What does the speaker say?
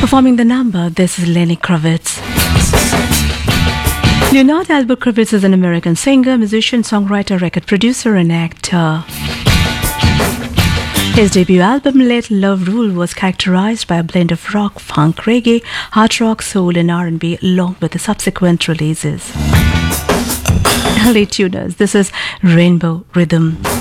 Performing the number, this is Lenny Kravitz. Leonard Albert Kravitz is an American singer, musician, songwriter, record producer, and actor. His debut album, Let Love Rule, was characterized by a blend of rock, funk, reggae, hard rock, soul, and R&B, along with the subsequent releases. LA Tuners, this is Rainbow Rhythm.